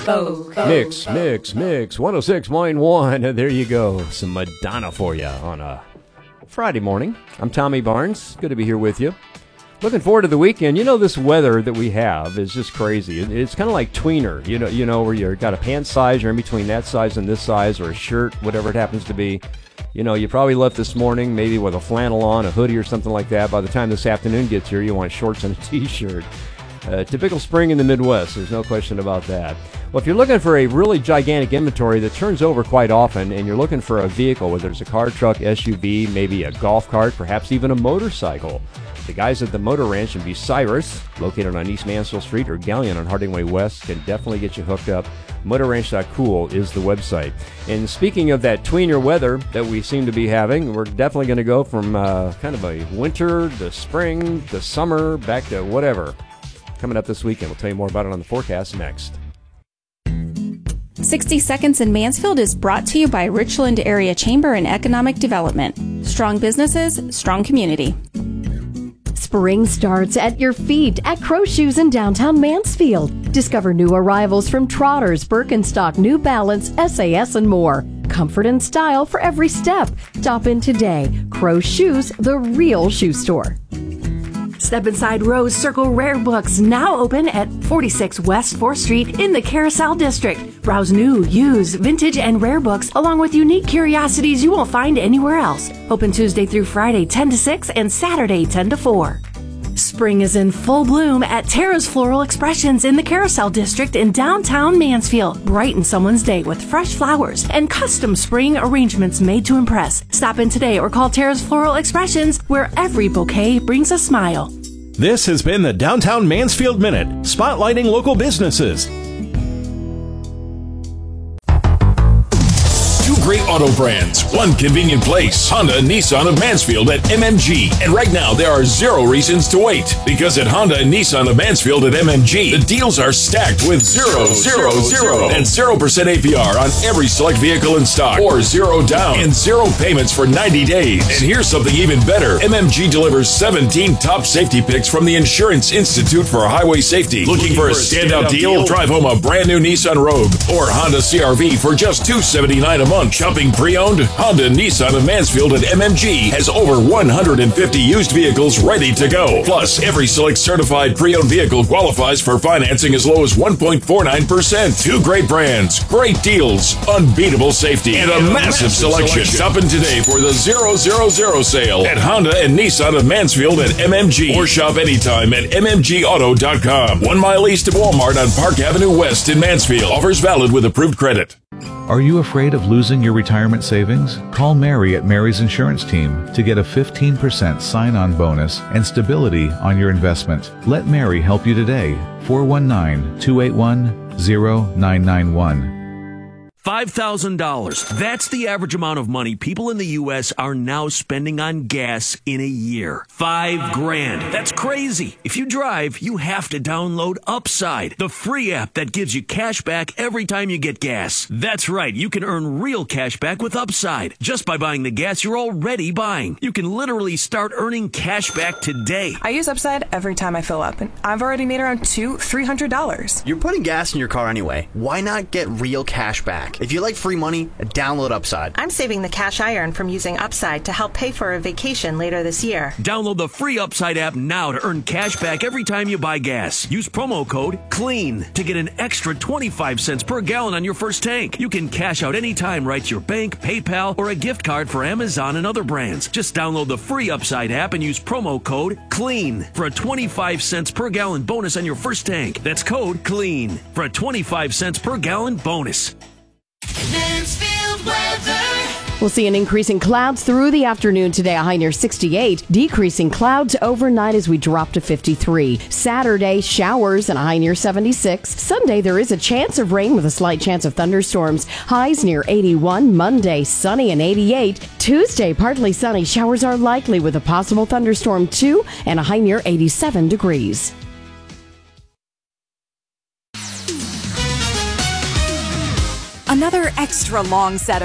Mix. 106.1. There you go. Some Madonna for you on a Friday morning. I'm Tommy Barnes. Good to be here with you. Looking forward to the weekend. You know, this weather that we have is just crazy. It's kind of like tweener, you know, where you've got a pant size, you're in between that size and this size, or a shirt, whatever it happens to be. You know, you probably left this morning maybe with a flannel on, a hoodie or something like that. By the time this afternoon gets here, you want shorts and a t-shirt. Typical spring in the Midwest, there's no question about that. Well, if you're looking for a really gigantic inventory that turns over quite often, and you're looking for a vehicle, whether it's a car, truck, SUV, maybe a golf cart, perhaps even a motorcycle, the guys at the Motor Ranch in Bucyrus, located on East Mansfield Street or Galleon on Harding Way West, can definitely get you hooked up. MotorRanch.cool is the website. And speaking of that tweener weather that we seem to be having, we're definitely going to go from kind of a winter to spring to summer back to whatever. Coming up this weekend, we'll tell you more about it on the forecast next. 60 Seconds in Mansfield is brought to you by Richland Area Chamber and Economic Development. Strong businesses, strong community. Spring starts at your feet at Crow Shoes in downtown Mansfield. Discover new arrivals from Trotters, Birkenstock, New Balance, SAS, and more. Comfort and style for every step. Stop in today. Crow Shoes, the real shoe store. Step inside Rose Circle Rare Books, now open at 46 West 4th Street in the Carousel District. Browse new, used, vintage, and rare books, along with unique curiosities you won't find anywhere else. Open Tuesday through Friday, 10 to 6, and Saturday, 10 to 4. Spring is in full bloom at Tara's Floral Expressions in the Carousel District in downtown Mansfield. Brighten someone's day with fresh flowers and custom spring arrangements made to impress. Stop in today or call Tara's Floral Expressions, where every bouquet brings a smile. This has been the Downtown Mansfield Minute, spotlighting local businesses. Great auto brands, one convenient place. Honda and Nissan of Mansfield at MMG. And right now, there are 0 reasons to wait. Because at Honda and Nissan of Mansfield at MMG, the deals are stacked with 0, 0, 0, and 0% APR on every select vehicle in stock, or 0 down, and 0 payments for 90 days. And here's something even better. MMG delivers 17 top safety picks from the Insurance Institute for Highway Safety. Looking for a standout deal? Drive home a brand new Nissan Rogue or Honda CR-V for just $279 a month. Shopping pre-owned? Honda Nissan of Mansfield at MMG has over 150 used vehicles ready to go. Plus, every select certified pre-owned vehicle qualifies for financing as low as 1.49%. 2 great brands, great deals, unbeatable safety, and a massive selection. Stop in today for the 000 sale at Honda and Nissan of Mansfield at MMG, or shop anytime at mmgauto.com. 1 mile east of Walmart on Park Avenue West in Mansfield. Offers valid with approved credit. Are you afraid of losing your retirement savings? Call Mary at Mary's Insurance Team to get a 15% sign-on bonus and stability on your investment. Let Mary help you today. 419-281-0991. $5,000. That's the average amount of money people in the U.S. are now spending on gas in a year. $5,000. That's crazy. If you drive, you have to download Upside, the free app that gives you cash back every time you get gas. That's right. You can earn real cash back with Upside just by buying the gas you're already buying. You can literally start earning cash back today. I use Upside every time I fill up, and I've already made around $300. You're putting gas in your car anyway. Why not get real cash back? If you like free money, download Upside. I'm saving the cash I earn from using Upside to help pay for a vacation later this year. Download the free Upside app now to earn cash back every time you buy gas. Use promo code CLEAN to get an extra 25 cents per gallon on your first tank. You can cash out anytime right to your bank, PayPal, or a gift card for Amazon and other brands. Just download the free Upside app and use promo code CLEAN for a 25 cents per gallon bonus on your first tank. That's code CLEAN for a 25 cents per gallon bonus. Mansfield weather. We'll see an increase in clouds through the afternoon today, a high near 68. Decreasing clouds overnight as we drop to 53. Saturday, showers and a high near 76. Sunday, there is a chance of rain with a slight chance of thunderstorms. Highs near 81. Monday, sunny and 88. Tuesday, partly sunny. Showers are likely with a possible thunderstorm too, and a high near 87 degrees. Another extra long set of